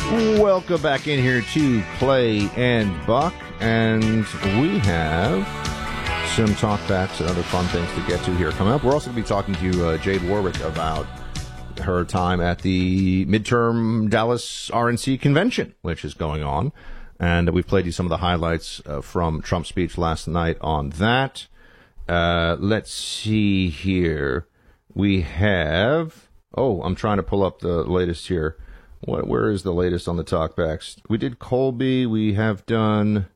Welcome back in here to Clay and Buck, and we have some talkbacks and other fun things to get to here coming up. We're also going to be talking to Jade Warwick about her time at the midterm Dallas RNC convention, which is going on, and we've played you some of the highlights from Trump's speech last night on that. Let's see here. We have... Oh, I'm trying to pull up the latest here. Where is the latest on the talkbacks? We did Colby. We have done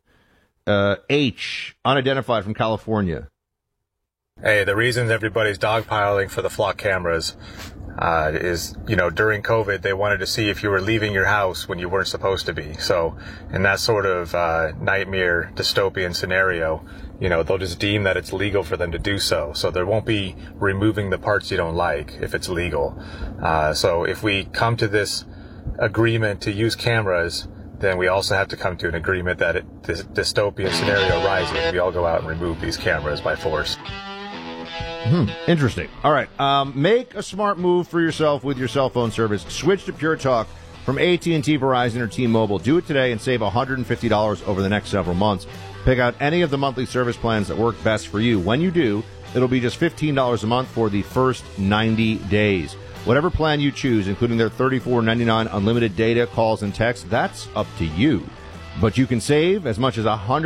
H, unidentified from California. Hey, the reason everybody's dogpiling for the flock cameras is, during COVID, they wanted to see if you were leaving your house when you weren't supposed to be. So in that sort of nightmare dystopian scenario, they'll just deem that it's legal for them to do so. So there won't be removing the parts you don't like if it's legal. So if we come to this agreement to use cameras, then we also have to come to an agreement that this dystopian scenario arises. We all go out and remove these cameras by force. Interesting. All right. Make a smart move for yourself with your cell phone service. Switch to Pure Talk from AT&T, Verizon, or T-Mobile. Do it today and save $150 over the next several months. Pick out any of the monthly service plans that work best for you. When you do, it'll be just $15 a month for the first 90 days. Whatever plan you choose, including their $34.99 unlimited data, calls, and texts, that's up to you. But you can save as much as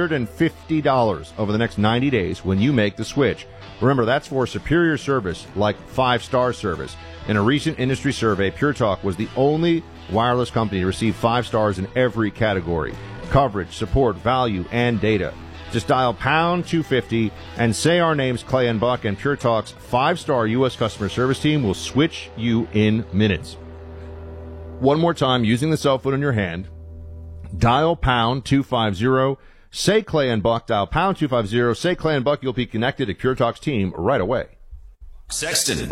$150 over the next 90 days when you make the switch. Remember, that's for superior service like 5-star service. In a recent industry survey, Pure Talk was the only wireless company to receive 5 stars in every category: coverage, support, value, and data. Just dial pound 250 and say our names, Clay and Buck, and Pure Talk's 5-star U.S. customer service team will switch you in minutes. One more time, using the cell phone in your hand, dial pound 250, say Clay and Buck, dial pound 250, say Clay and Buck, you'll be connected to Pure Talk's team right away. Sexton.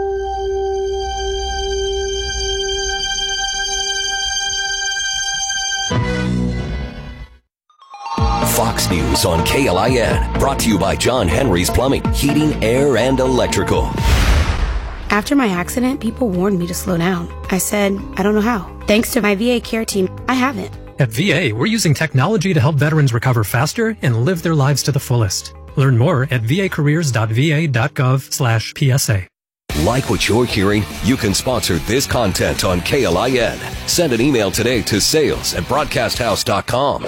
Fox News on KLIN, brought to you by John Henry's Plumbing, Heating, Air, and Electrical. After my accident, people warned me to slow down. I said, I don't know how. Thanks to my VA care team, I haven't. At VA, we're using technology to help veterans recover faster and live their lives to the fullest. Learn more at vacareers.va.gov/PSA. Like what you're hearing? You can sponsor this content on KLIN. Send an email today to sales@broadcasthouse.com.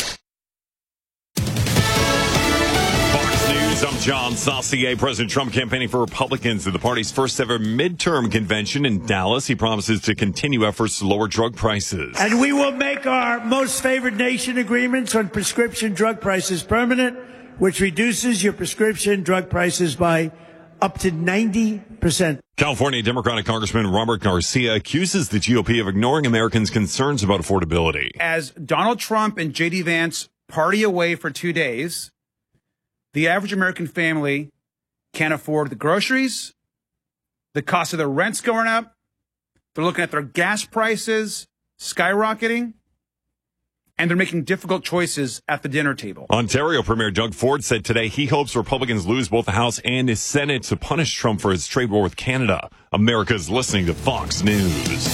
I'm John Saucier. President Trump campaigning for Republicans at the party's first ever midterm convention in Dallas. He promises to continue efforts to lower drug prices. And we will make our most favored nation agreements on prescription drug prices permanent, which reduces your prescription drug prices by up to 90%. California Democratic Congressman Robert Garcia accuses the GOP of ignoring Americans' concerns about affordability. As Donald Trump and J.D. Vance party away for 2 days, the average American family can't afford the groceries, the cost of their rent's going up, they're looking at their gas prices skyrocketing, and they're making difficult choices at the dinner table. Ontario Premier Doug Ford said today he hopes Republicans lose both the House and the Senate to punish Trump for his trade war with Canada. America's listening to Fox News.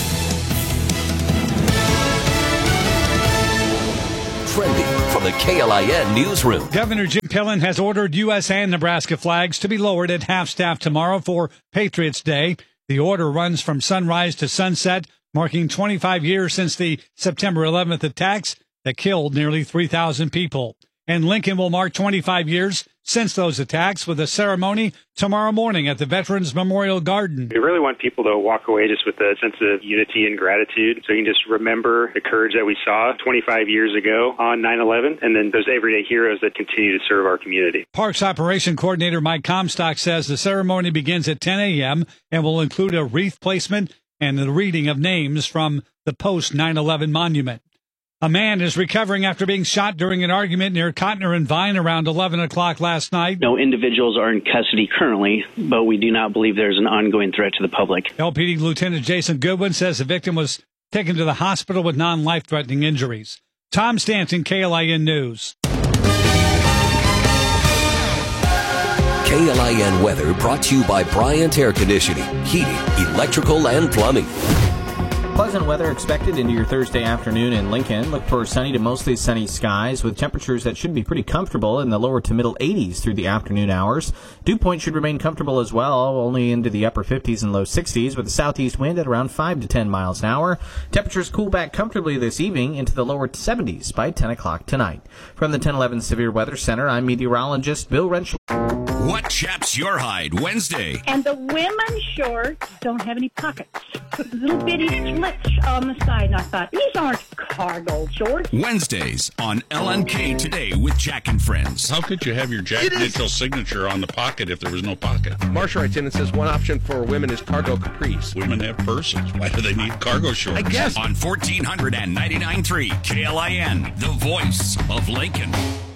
Trending from the KLIN newsroom. Governor Jim Pillen has ordered U.S. and Nebraska flags to be lowered at half-staff tomorrow for Patriots Day. The order runs from sunrise to sunset, marking 25 years since the September 11th attacks that killed nearly 3,000 people. And Lincoln will mark 25 years since those attacks with a ceremony tomorrow morning at the Veterans Memorial Garden. We really want people to walk away just with a sense of unity and gratitude, so you can just remember the courage that we saw 25 years ago on 9/11, and then those everyday heroes that continue to serve our community. Parks Operation Coordinator Mike Comstock says the ceremony begins at 10 a.m. and will include a wreath placement and the reading of names from the post-9/11 monument. A man is recovering after being shot during an argument near Cotner and Vine around 11 o'clock last night. No individuals are in custody currently, but we do not believe there's an ongoing threat to the public. LPD Lieutenant Jason Goodwin says the victim was taken to the hospital with non-life-threatening injuries. Tom Stanton, KLIN News. KLIN weather brought to you by Bryant Air Conditioning, Heating, Electrical, and Plumbing. Pleasant weather expected into your Thursday afternoon in Lincoln. Look for sunny to mostly sunny skies with temperatures that should be pretty comfortable in the lower to middle 80s through the afternoon hours. Dew point should remain comfortable as well, only into the upper 50s and low 60s with a southeast wind at around 5 to 10 miles an hour. Temperatures cool back comfortably this evening into the lower 70s by 10 o'clock tonight. From the 1011 Severe Weather Center, I'm meteorologist Bill Rentschler. What chaps your hide Wednesday? And the women's shorts don't have any pockets. Little bitty slits on the side. And I thought, these aren't cargo shorts. Wednesdays on LNK Today with Jack and Friends. How could you have your Jack Mitchell signature on the pocket if there was no pocket? Marsha writes in and says one option for women is cargo capris. Women have purses. Why do they need cargo shorts? I guess. On 1499.3 KLIN, the voice of Lincoln.